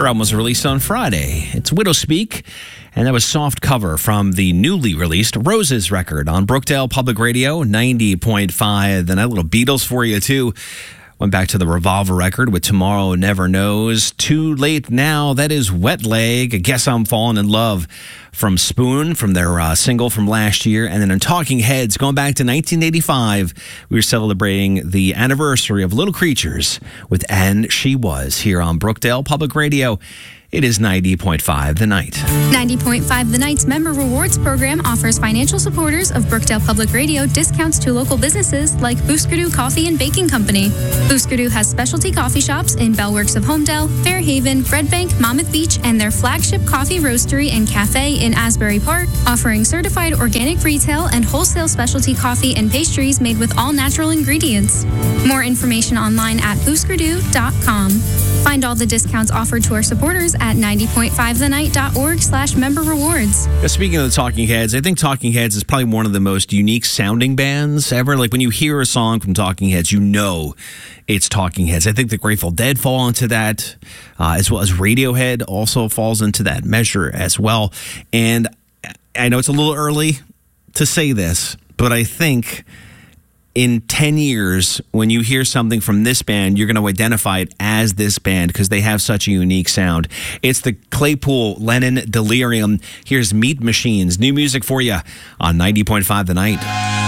Their album was released on Friday. It's Widow Speak, and that was Soft Cover from the newly released Roses record on Brookdale Public Radio, 90.5. Then a little Beatles for you, too. Went back to the Revolver record with Tomorrow Never Knows. Too Late Now, that is Wet Leg. I Guess I'm Falling in Love from Spoon, from their single from last year. And then in Talking Heads, going back to 1985, we were celebrating the anniversary of Little Creatures with And She Was here on Brookdale Public Radio. It is 90.5 The Night. 90.5 The Night's Member Rewards Program offers financial supporters of Brookdale Public Radio discounts to local businesses like Booskerdoo Coffee and Baking Company. Booskerdoo has specialty coffee shops in Bellworks of Homedale, Fairhaven, Red Bank, Monmouth Beach, and their flagship coffee roastery and cafe in Asbury Park, offering certified organic retail and wholesale specialty coffee and pastries made with all natural ingredients. More information online at booskerdoo.com. Find all the discounts offered to our supporters at 90.5thenight.org/member rewards. Speaking of the Talking Heads, I think Talking Heads is probably one of the most unique sounding bands ever. Like when you hear a song from Talking Heads, you know it's Talking Heads. I think the Grateful Dead fall into that, as well as Radiohead also falls into that measure as well. And I know it's a little early to say this, but I think in 10 years, when you hear something from this band, you're going to identify it as this band because they have such a unique sound. It's the Claypool Lennon Delirium. Here's Meat Machines. New music for you on 90.5 The Night.